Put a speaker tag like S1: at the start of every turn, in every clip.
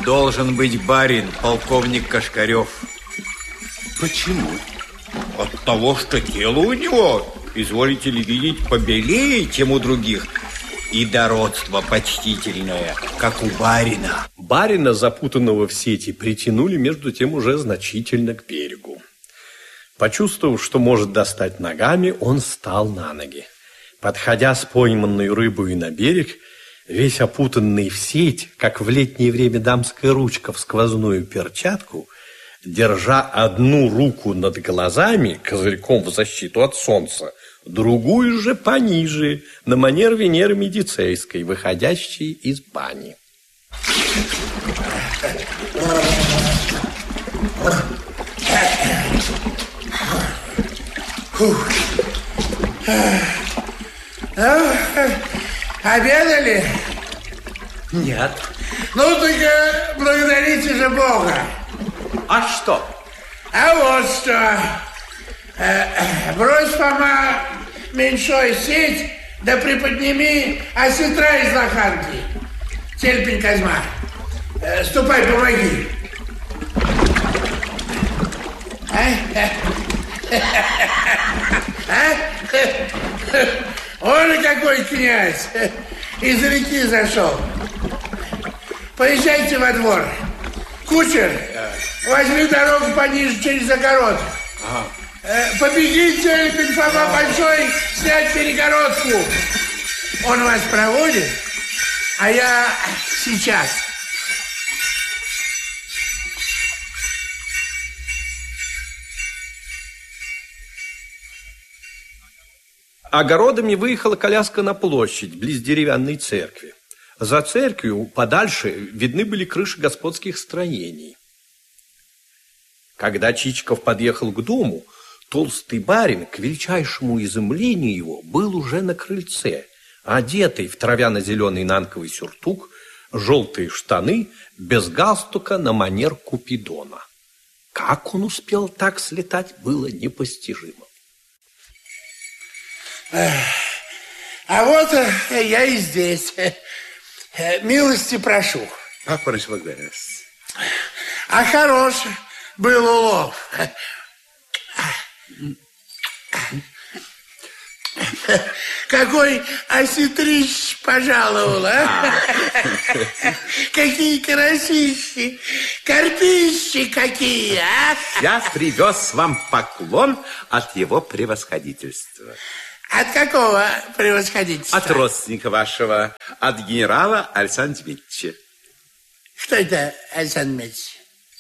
S1: должен быть барин, полковник Кошкарев.
S2: Почему?
S1: От того, что тело у него, изволите ли видеть, побелее, чем у других, и дородство почтительное, как у барина.
S3: Барина, запутанного в сети, притянули между тем уже значительно к берегу. Почувствовав, что может достать ногами, он встал на ноги. Подходя с пойманной рыбой на берег, весь опутанный в сеть, как в летнее время дамская ручка в сквозную перчатку, держа одну руку над глазами, козырьком в защиту от солнца, другую же пониже, на манер Венеры Медицейской, выходящей из бани.
S4: Обедали?
S2: Нет.
S4: Ну, так благодарите же Бога.
S2: А что?
S4: А вот что. Брось, Фома, меньшой сеть, да приподними осетра из лоханки. Телепень Козьма, ступай, помоги. Он какой князь. Из реки зашел. Поезжайте во двор. Кучер, возьми дорогу пониже через огород. Побегите, Телепень Фома Большой, снять перегородку. Он вас проводит, а я сейчас.
S3: Огородами выехала коляска на площадь, близ деревянной церкви. За церковью подальше видны были крыши господских строений. Когда Чичиков подъехал к дому, толстый барин, к величайшему изумлению его, был уже на крыльце, одетый в травяно-зеленый нанковый сюртук, желтые штаны, без галстука на манер Купидона. Как он успел так слетать, было непостижимо.
S4: А вот я и здесь. Милости прошу. А хорош был улов. Какой осетрищ пожаловал, а? Какие карасищи, карпищи какие, а?
S2: Я привез вам поклон от его превосходительства.
S4: От какого превосходительства?
S2: От родственника вашего, от генерала Александра Дмитриевича.
S4: Кто это, Александр Дмитриевич?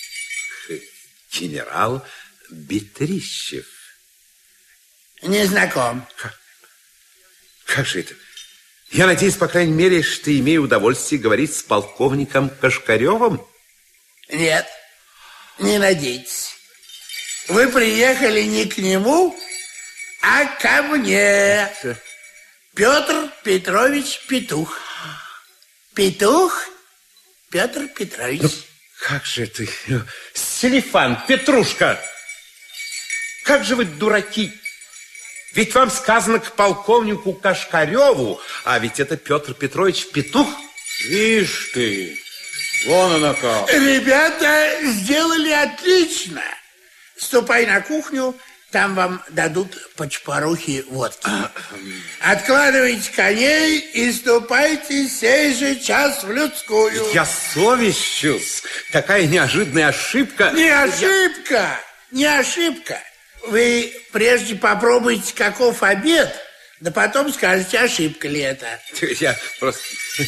S2: Генерал Бетрищев.
S4: Не знаком.
S2: Как же это? Я надеюсь, по крайней мере, что имею удовольствие говорить с полковником Кошкаревым?
S4: Нет, не надейтесь. Вы приехали не к нему, а ко мне. Петр Петрович Петух. Петух Петр Петрович.
S2: Ну, как же это? Селифан, Петрушка! Как же вы дураки! Ведь вам сказано к полковнику Кошкареву, а ведь это Петр Петрович Петух.
S1: Вишь ты, вон она как.
S4: Ребята сделали отлично. Ступай на кухню, там вам дадут по чпорухе водки. Откладывайте коней и ступайте сей же час в людскую.
S2: Я совещусь. Такая неожиданная ошибка.
S4: Не ошибка, не ошибка. Вы прежде попробуйте, каков обед, да потом скажете, ошибка ли это.
S2: Я просто...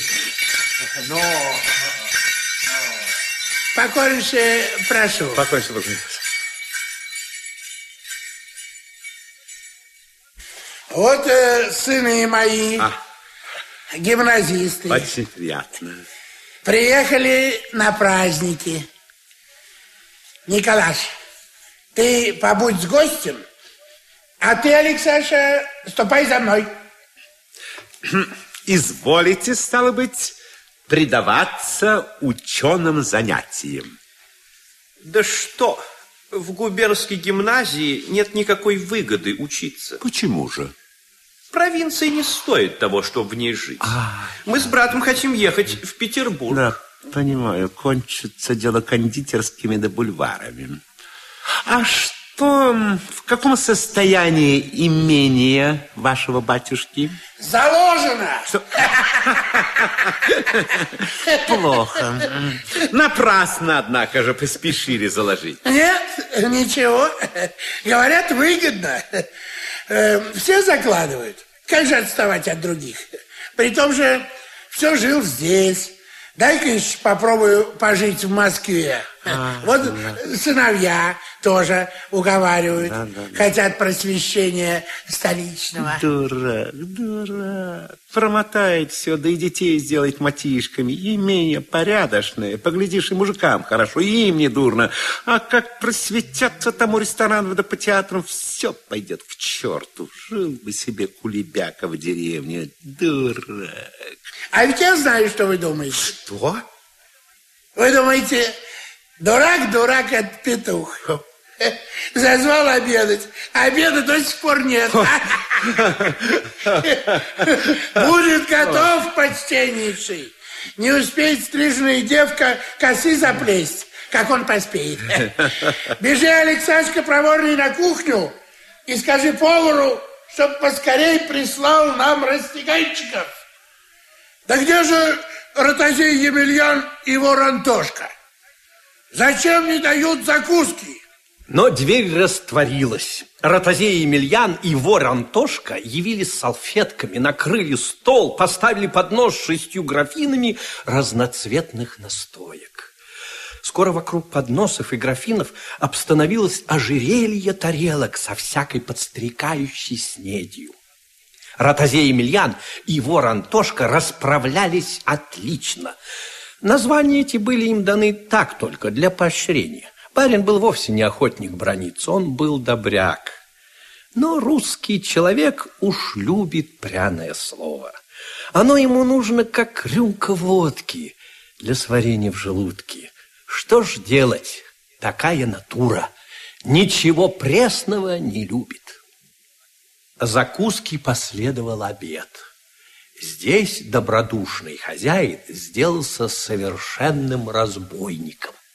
S4: Покорнейше прошу.
S2: Покорнейше прошу.
S4: Вот сыны мои, гимназисты.
S2: Очень приятно.
S4: Приехали на праздники. Николаш, ты побудь с гостем, а ты, Алексаша, ступай за мной.
S2: Изволите, стало быть, предаваться ученым занятиям.
S5: Да что, в губернской гимназии нет никакой выгоды учиться.
S2: Почему же?
S5: Провинция не стоит того, чтобы в ней жить. Мы с братом хотим ехать в Петербург.
S2: Да. Понимаю, кончится дело кондитерскими да бульварами. А что, в каком состоянии имение вашего батюшки?
S4: Заложено.
S2: Плохо. Напрасно, однако же, поспешили заложить.
S4: Нет, ничего. Говорят, выгодно. Все закладывают. Как же отставать от других? При том же все жил здесь. Дай-ка еще попробую пожить в Москве. Вот сыновья тоже уговаривают. Хотят просвещения столичного.
S2: Дурак. Промотает все, да и детей сделает матишками. Имение порядочное. Поглядишь, и мужикам хорошо, и им не дурно. А как просветятся тому ресторанам да по театрам, все пойдет к черту. Жил бы себе кулебяка в деревне. Дурак.
S4: А ведь я знаю, что вы думаете.
S2: Что?
S4: Вы думаете, дурак, это петух. Зазвал обедать. Обеда до сих пор нет. Будет готов, почтеннейший. Не успеет стриженная девка косы заплесть, как он поспеет. Бежи, Алексашка, проворный на кухню и скажи повару, чтоб поскорей прислал нам растягайчиков. Да где же Ротозей Емельян и вор Антошка? Зачем не дают закуски?
S3: Но дверь растворилась. Ротозей Емельян и вор Антошка явились с салфетками, накрыли стол, поставили поднос с 6 графинами разноцветных настоек. Скоро вокруг подносов и графинов обстановилось ожерелье тарелок со всякой подстрекающей снедью. Ротозей Емельян и вор Антошка расправлялись отлично. Названия эти были им даны так только, для поощрения. Барин был вовсе не охотник браниться, он был добряк. Но русский человек уж любит пряное слово. Оно ему нужно, как рюмка водки для сварения в желудке. Что ж делать? Такая натура. Ничего пресного не любит. Закуски последовал обед. Здесь добродушный хозяин сделался совершенным разбойником.